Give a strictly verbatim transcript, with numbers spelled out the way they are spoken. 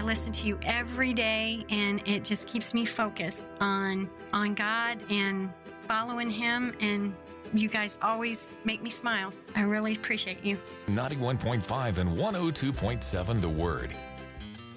listen to you every day, and it just keeps me focused on on God and following Him, and you guys always make me smile. I really appreciate you. ninety-one point five and one oh two point seven The Word.